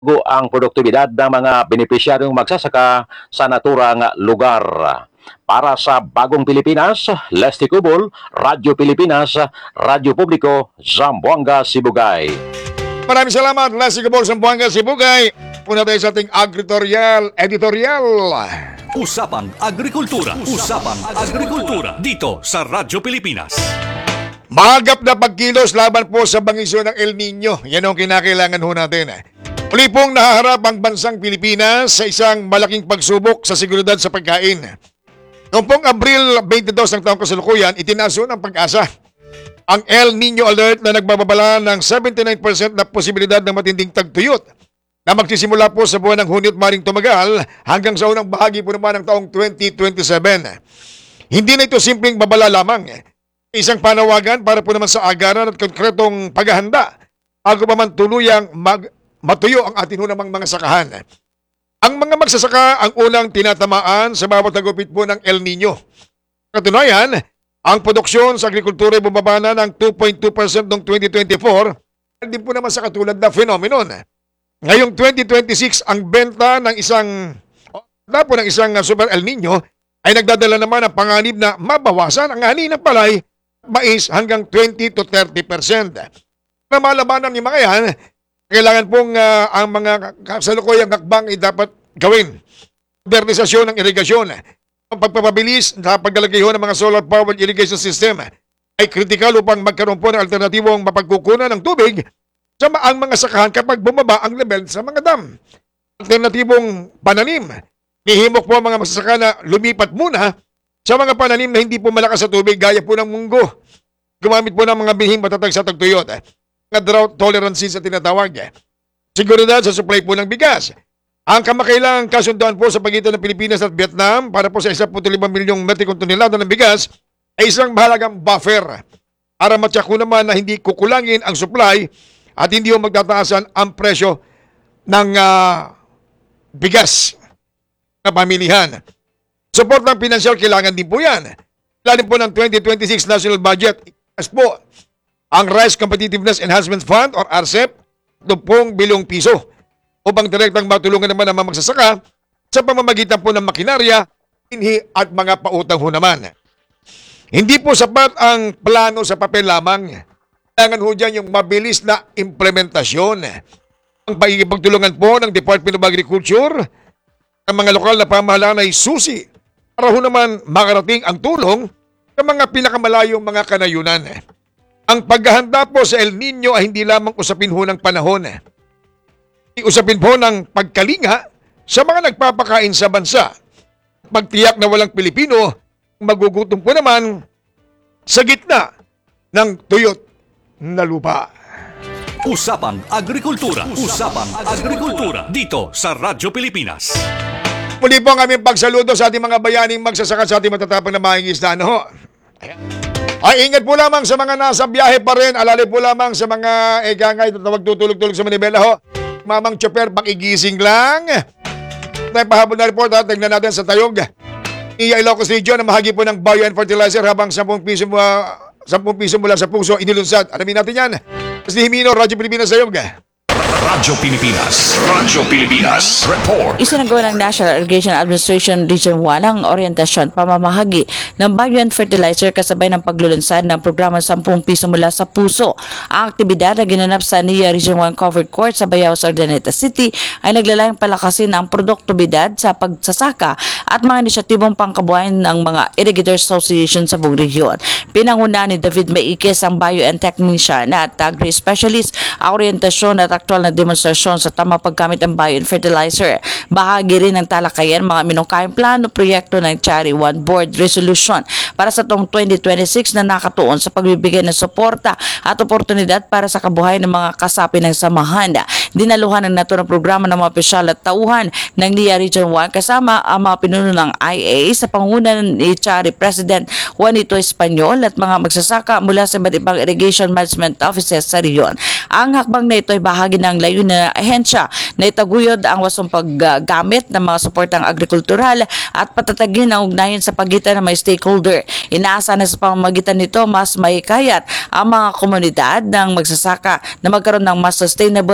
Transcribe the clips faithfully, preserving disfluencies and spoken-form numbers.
go ang produktibidad ng mga benepisyaryong magsasaka sa naturang lugar. Para sa Bagong Pilipinas, Lesti Cubol, Radyo Pilipinas, Radyo Publiko, Zamboanga, Sibugay. Maraming salamat, Leslie Gabor, Zamboanga, Sibugay. Una tayo sa ating agritorial, editorial. Usapang Agrikultura. Usapang Agrikultura. Dito sa Radyo Pilipinas. Magap na pagkilos laban po sa bangisyo ng El Nino. Yan ang kinakailangan ho natin. Uli pong nahaharap ang bansang Pilipinas sa isang malaking pagsubok sa seguridad sa pagkain. Noong pong Abril twenty-two ng taong kasalukuyan, itinaso ng Pag-asa ang El Nino Alert na nagbababala ng seventy-nine percent na posibilidad ng matinding tagtuyot na magsisimula po sa buwan ng Hunyo at maring tumagal hanggang sa unang bahagi po naman ng taong twenty twenty-seven. Hindi na ito simpleng babala lamang. Isang panawagan para po naman sa agaran at konkretong paghahanda bago pa man tuluyang mag, matuyo ang atin ho namang mga sakahan. Ang mga magsasaka ang unang tinatamaan sa bawat tagupit po ng El Nino. Katunayan, ang produksyon sa agrikultura ay bumaba na ng two point two percent noong twenty twenty-four, hindi po naman sa katulad na phenomenon. Ngayong twenty twenty-six, ang benta ng isang na po ng isang Super El Nino ay nagdadala naman ng panganib na mabawasan ang ani ng palay mais hanggang twenty to thirty percent. Na malabanan ni mga yan, kailangan pong uh, ang mga kasalukuyang hakbang ay dapat gawin. Modernisasyon ng irigasyon, ang pagpapabilis sa paglalagay ng mga solar-powered irrigation system ay kritikal upang magkaroon po ng alternatibong mapagkukunan ng tubig sa ang mga sakahan kapag bumaba ang level sa mga dam. Alternatibong pananim, nihimok po ang mga magsasaka na lumipat muna sa mga pananim na hindi po malakas sa tubig gaya po ng munggo. Gumamit po ng mga binhing matatag sa tagtuyot. Mga drought tolerance sa tinatawag. Seguridad sa supply po ng bigas. Ang kamakailangang kasunduan po sa pagitan ng Pilipinas at Vietnam para po sa one point five milyong metrikong tonelada ng bigas ay isang mahalagang buffer para matyaku naman na hindi kukulangin ang supply at hindi yung magtataasan ang presyo ng uh, bigas na pamilihan. Support ng pinansyal kailangan din po yan. Lalim po ng twenty twenty-six national budget. As po, ang Rice Competitiveness Enhancement Fund or R C E P, two bilyong piso upang direktang matulungan naman ang mga magsasaka sa pamamagitan po ng makinarya, inhi at mga pautang ho naman. Hindi po sapat ang plano sa papel lamang. Kailangan ho dyan yung mabilis na implementasyon. Ang pagkikipagtulungan po ng Department of Agriculture, ang mga lokal na pamahalaan ay susi para ho naman makarating ang tulong sa mga pinakamalayong mga kanayunan. Ang paghahanda po sa El Nino ay hindi lamang usapin ho ng panahon. Usapin po ng pagkalinga sa mga nagpapakain sa bansa. Magtiyak na walang Pilipino magugutom po naman sa gitna ng tuyot na lupa. Usapang Agrikultura. Usapang Agrikultura. Dito sa Radyo Pilipinas. Muli po ang aming pagsaludo sa ating mga bayaning magsasaka sa ating matatapang na mahingisdaan ho. Ay ingat po lamang sa mga nasa biyahe pa rin. Alali po lamang sa mga egangay na magtutulog-tulog sa Manibela ho. Mamang Chopper, pakigising lang. May pahabol na report ha. Tignan natin sa Tayog. Iya Ilocos Region na mahagi po ng Bio and Fertilizer habang ten piso, uh, ten piso mula sa puso inilunsad. Alamin natin yan. Si Himino, Radyo Pilipinas Tayog. Radyo Pilipinas. Radyo Pilipinas. Report. Isinagawa ng National Irrigation Administration Region one ang orientasyon pamamahagi ng Bio and Fertilizer kasabay ng paglulunsad ng programa ten piso mula sa puso. Ang aktibidad na ginanap sa N I A Region one Covered Court sa Bayao, Urdaneta City ay naglalayong palakasin ang produktibidad sa pagsasaka at mga inisyatibong pangkabuhayan ng mga Irrigator Association sa buong rehiyon. Pinanguna ni David Maikes ang Bio and Technician at Agri-Specialist, orientasyon at aktual na demonstrasyon sa tamang paggamit ng bio and fertilizer. Bahagi rin ng talakayan mga minungkayang plano proyekto ng Chari one Board Resolution para sa taong twenty twenty-six na nakatuon sa pagbibigay ng suporta at oportunidad para sa kabuhayan ng mga kasapi ng samahan. Dinaluhan ng naturang programa ng mga opisyal at tauhan ng N I A Region one kasama ang mga pinuno ng I A sa pangunan ni Chari President Juanito Espanyol at mga magsasaka mula sa iba't ibang irrigation management offices sa rehiyon. Ang hakbang na ito ay bahagi ng layunin na ahensya na itaguyod ang wasong paggamit ng mga suportang agrikultural at patatagin ang ugnayan sa pagitan ng mga stakeholder. Inaasa na sa pamamagitan nito mas mahikayat ang mga komunidad ng magsasaka na magkaroon ng mas sustainable sa pamamagitan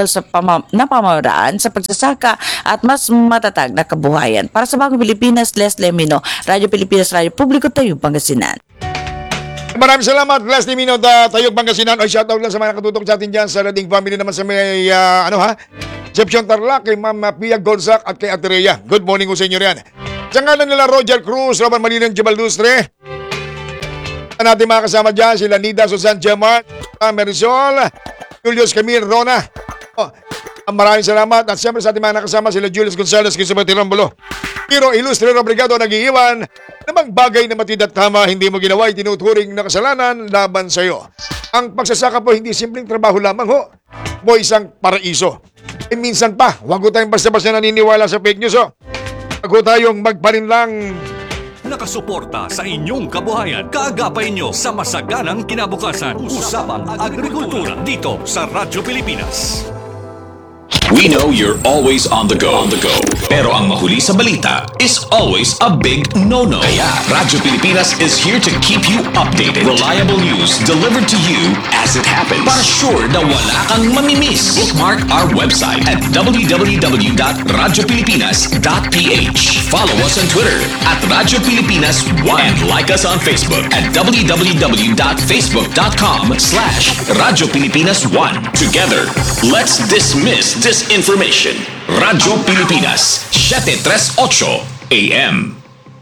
pama- na pamamaraan sa pagsasaka at mas matatag na kabuhayan. Para sa Bagong Pilipinas, Leslie Mino, Radyo Pilipinas, Radyo Publiko, Tayog, Pangasinan. Maraming salamat, Leslie Minot, uh, Tayog, Pangasinan. Oy, shoutout lang sa mga nakatutok sa atin dyan sa Rading Family naman sa may, uh, ano ha, Concepcion Tarlac, kay Ma'am Pia Golzac at kay Ate Rhea. Good morning ko sa inyo riyan. Sa ngalan nila Roger Cruz, Roman Malinan, Jebal Lustre. Natin mga kasama dyan, sila Nida, Susan Gemart, Marisol, Julius Camille, Rona. Oh, maraming salamat. At siyempre sa ating mga nakasama, sila Julius Gonzalez, Kisabati Rambulo. Pero Ilustre Obrigado nag-iiwan na mga bagay na matid at tama hindi mo ginawa, tinuturing na kasalanan laban sa iyo. Ang pagsasaka po hindi simpleng trabaho lamang ho, mo isang paraiso. E minsan pa, wag ko tayong basta-basta naniniwala sa fake news ho. Wag ko tayong magparinlang Nakasuporta sa inyong kabuhayan. Kaagapay nyo sa masaganang kinabukasan. Usapang Agrikultura dito sa Radyo Pilipinas. We know you're always on the go. On the go. Pero ang mahuli sa balita is always a big no-no. Kaya Radyo Pilipinas is here to keep you updated. Reliable news delivered to you as it happens. Para sure na wala kang mamimiss. Bookmark our website at w w w dot radyo pilipinas dot p h. Follow us on Twitter at Radyo Pilipinas one. And like us on Facebook at w w w dot facebook dot com slash Radyo Pilipinas one. Together, let's dismiss disinformation. Radyo Pilipinas, seven thirty-eight A M.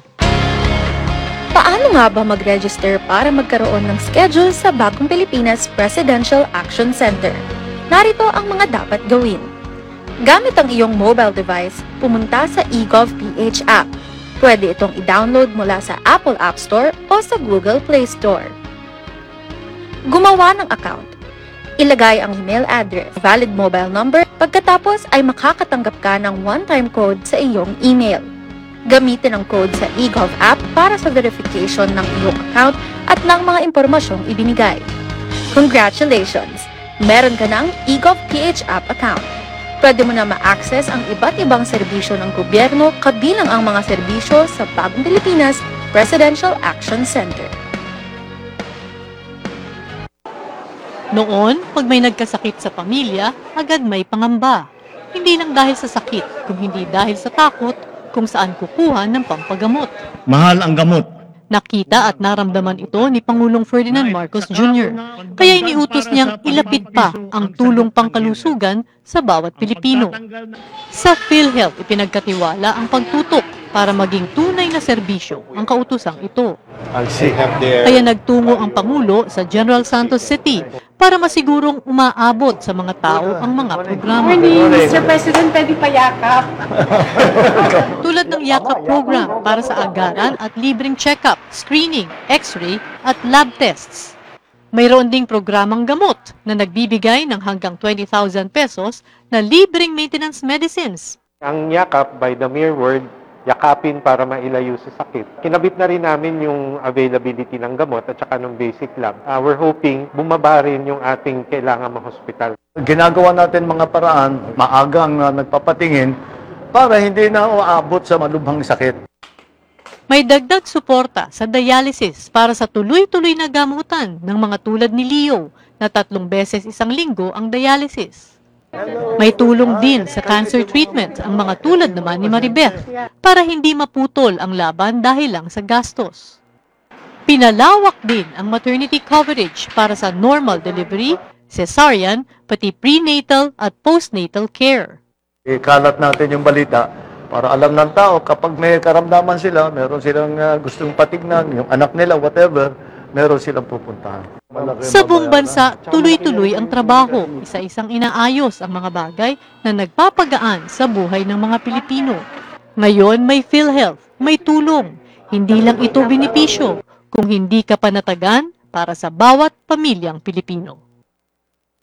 Paano nga ba mag-register para magkaroon ng schedule sa Bagong Pilipinas Presidential Action Center? Narito ang mga dapat gawin. Gamit ang iyong mobile device, pumunta sa eGovPH app. Pwede itong i-download mula sa Apple App Store o sa Google Play Store. Gumawa ng account. Ilagay ang email address, valid mobile number, pagkatapos ay makakatanggap ka ng one-time code sa iyong email. Gamitin ang code sa eGov app para sa verification ng iyong account at ng mga impormasyong ibinigay. Congratulations! Meron ka ng eGovPH app account. Pwede mo na ma-access ang iba't ibang serbisyo ng gobyerno kabilang ang mga serbisyo sa Bagong Pilipinas Presidential Action Center. Noon, pag may nagkasakit sa pamilya, agad may pangamba. Hindi lang dahil sa sakit, kung hindi dahil sa takot kung saan kukuha ng pampagamot. Mahal ang gamot. Nakita at naramdaman ito ni Pangulong Ferdinand Marcos Junior Kaya iniutos niyang ilapit pa ang tulong pangkalusugan sa bawat Pilipino. Sa PhilHealth, ipinagkatiwala ang pagtutok para maging tunay na serbisyo ang kautosang ito. Kaya nagtungo ang Pangulo sa General Santos City para masigurong umaabot sa mga tao ang mga programa. Morning, Mister President, pwede payakap. Tulad ng Yakap program para sa agaran at libreng check-up, screening, x-ray at lab tests. Mayroon ding programang gamot na nagbibigay ng hanggang twenty thousand pesos na libreng maintenance medicines. Ang yakap, by the mere word, yakapin para mailayo sa sakit. Kinabit na rin namin yung availability ng gamot at saka ng basic lab. Uh, we're hoping bumaba rin yung ating kailangan ma-hospital. Ginagawa natin mga paraan, maagang uh, nagpapatingin para hindi na uabot sa malubhang sakit. May dagdag suporta sa dialysis para sa tuloy-tuloy na gamutan ng mga tulad ni Leo na tatlong beses isang linggo ang dialysis. May tulong din sa cancer treatment ang mga tulad naman ni Maribeth para hindi maputol ang laban dahil lang sa gastos. Pinalawak din ang maternity coverage para sa normal delivery, cesarean, pati prenatal at postnatal care. Ikalat natin yung balita para alam ng tao kapag may karamdaman sila, meron silang uh, gustong patignan, yung anak nila, whatever, meron silang pupuntahan. Sa buong bansa, tuloy-tuloy ang trabaho, isa-isang inaayos ang mga bagay na nagpapagaan sa buhay ng mga Pilipino. Ngayon may PhilHealth, may tulong. Hindi lang ito benepisyo, kung hindi ka panatagan para sa bawat pamilyang Pilipino.